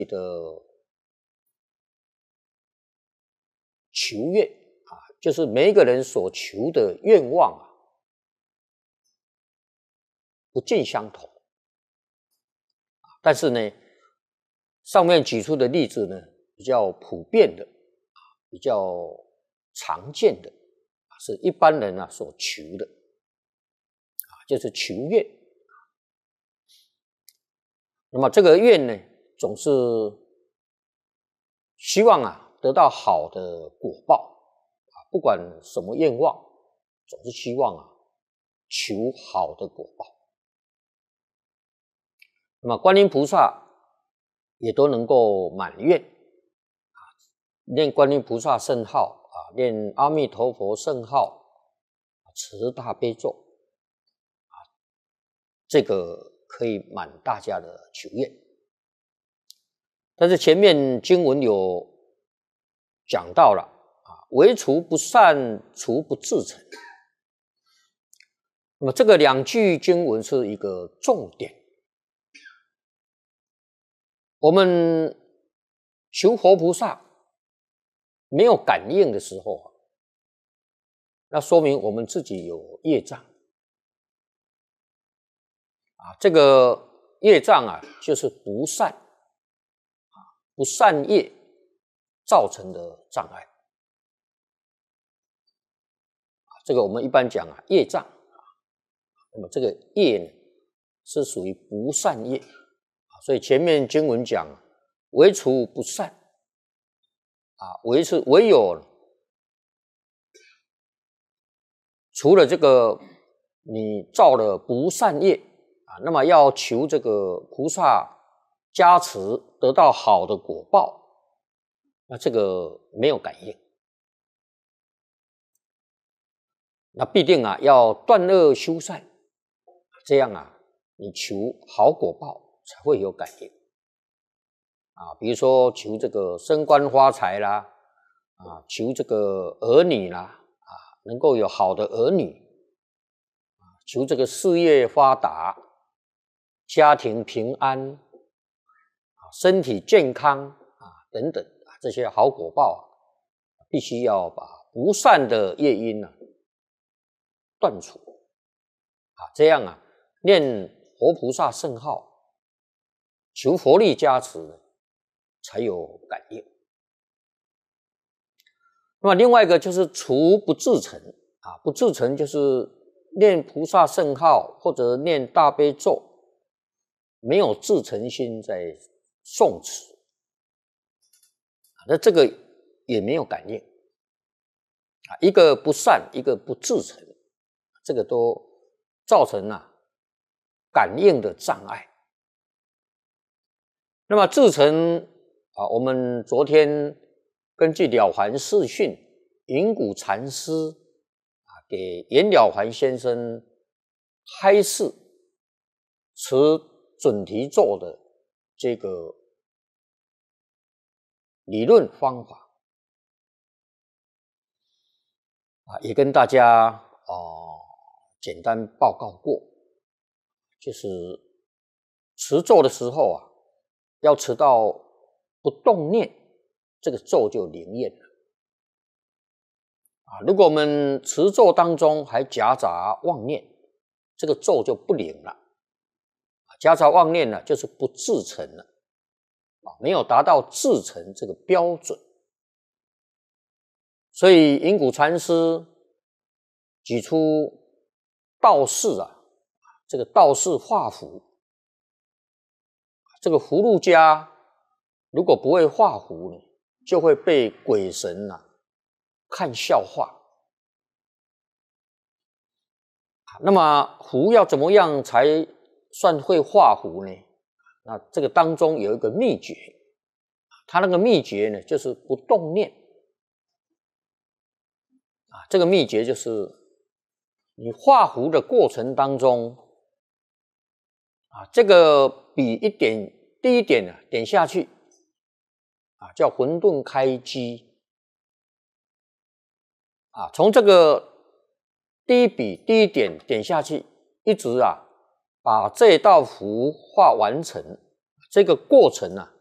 的求愿就是每一个人所求的愿望不尽相同。但是呢，上面举出的例子呢，比较普遍的，比较常见的，是一般人所求的，就是求愿。那么这个愿呢，总是希望得到好的果报，不管什么愿望，总是希望求好的果报。那么观音菩萨也都能够满愿，念观音菩萨圣号念阿弥陀佛圣号，持大悲咒这个可以满大家的求愿。但是前面经文有讲到了唯除不善，除不至诚。那么这个两句经文是一个重点。我们求佛菩萨没有感应的时候那说明我们自己有业障这个业障就是不善不善业造成的障碍。这个我们一般讲业障，那么这个业呢是属于不善业，所以前面经文讲唯除不善唯有除了这个你造了不善业那么要求这个菩萨加持得到好的果报，那这个没有感应。那必定要断恶修善，这样你求好果报才会有感应比如说求这个升官发财啦求这个儿女啦能够有好的儿女求这个事业发达，家庭平安身体健康等等这些好果报必须要把不善的业因断除这样念佛菩萨圣号，求佛力加持才有感应。那么另外一个就是除不至诚不至诚就是念菩萨圣号或者念大悲咒没有至诚心在诵持那这个也没有感应一个不善一个不至诚，这个都造成感应的障碍。那么至诚我们昨天根据了凡四训云谷禅师给严了凡先生开示持准提咒的这个理论方法也跟大家简单报告过，就是持咒的时候要持到不动念，这个咒就灵验了如果我们持咒当中还夹杂妄念，这个咒就不灵了夹杂妄念呢就是不至诚了没有达到至诚这个标准。所以云谷禅师举出道士这个道士画符，这个符箓家如果不会画符呢，就会被鬼神看笑话那么符要怎么样才算会画符呢？那这个当中有一个秘诀，它那个秘诀呢就是不动念这个秘诀就是你画符的过程当中这个笔第一点点下去叫混沌开机从这个第一笔第一点点下去一直把这道符画完成，这个过程